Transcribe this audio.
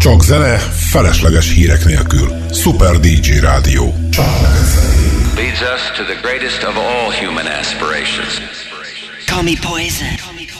Csak zene, felesleges hírek nélkül. Super DJ Rádió. Csak neked zenéjük. Leads us to the greatest of all human aspirations. Call me poison.